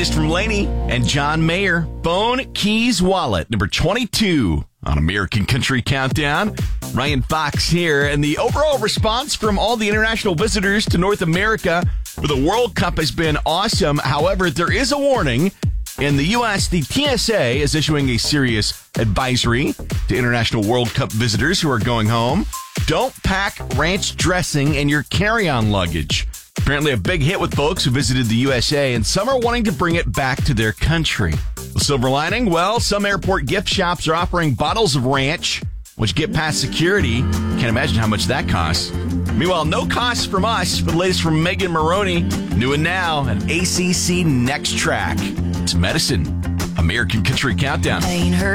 latest from Lainey and John Mayer. Phone, keys, wallet, number 22 on American Country Countdown. Ryan Fox here, and the overall response from all the international visitors to North America for the World Cup has been awesome. However, there is a warning. In the U.S., the TSA is issuing a serious advisory to international World Cup visitors who are going home. Don't pack ranch dressing in your carry-on luggage. Apparently a big hit with folks who visited the USA, and some are wanting to bring it back to their country. The silver lining? Well, some airport gift shops are offering bottles of ranch, which get past security. Can't imagine how much that costs. Meanwhile, no cost from us. For the latest from Megan Maroney, new and now, an ACC Next Track. It's Medicine, American Country Countdown. I ain't heard